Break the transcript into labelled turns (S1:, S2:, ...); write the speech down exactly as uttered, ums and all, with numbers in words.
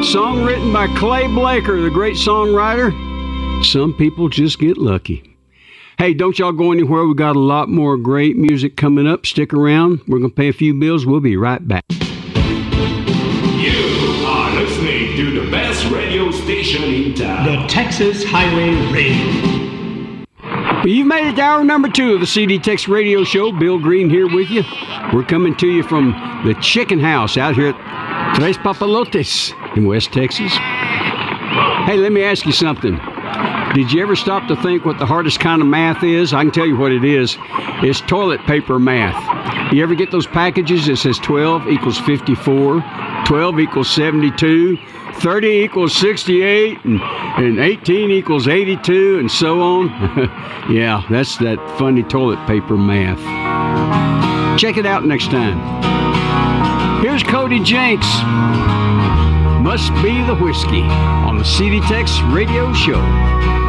S1: Song written by Clay Blaker, the great songwriter. Some people just get lucky. Hey, don't y'all go anywhere. We got a lot more great music coming up. Stick around. We're going to pay a few bills. We'll be right back.
S2: You are listening to the best radio station in town.
S3: The Texas Highway Radio.
S1: Well, you've made it to hour number two of the C D Tex Radio Show. Bill Green here with you. We're coming to you from the Chicken House out here at Tres Papalotes in West Texas. Hey, let me ask you something. Did you ever stop to think what the hardest kind of math is? I can tell you what it is. It's toilet paper math. You ever get those packages that says twelve equals fifty-four, twelve equals seventy-two, thirty equals sixty-eight, and, and eighteen equals eighty-two, and so on? Yeah, that's that funny toilet paper math. Check it out next time. Here's Cody Jenks. Must Be the Whiskey on the C D Tex Radio Show.